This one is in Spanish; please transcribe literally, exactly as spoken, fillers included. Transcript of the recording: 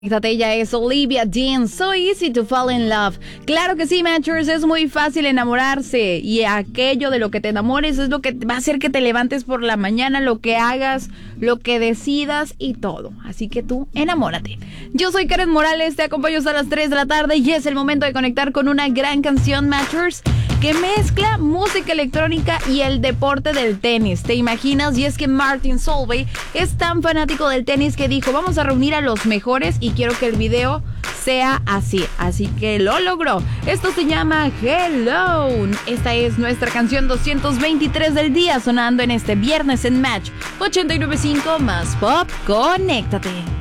Ella es Olivia Dean, So Easy to Fall in Love. Claro que sí, Matchers, es muy fácil enamorarse. Y aquello de lo que te enamores es lo que va a hacer que te levantes por la mañana, lo que hagas, lo que decidas y todo. Así que tú, enamórate. Yo soy Karen Morales, te acompaño hasta las tres de la tarde y es el momento de conectar con una gran canción, Matchers, que mezcla música electrónica y el deporte del tenis. ¿Te imaginas? Y es que Martin Solveig es tan fanático del tenis que dijo, vamos a reunir a los mejores y quiero que el video sea así. Así que lo logró. Esto se llama Hello. Esta es nuestra canción doscientos veintitrés del día, sonando en este viernes en Match ochenta y nueve punto cinco más Pop. Conéctate.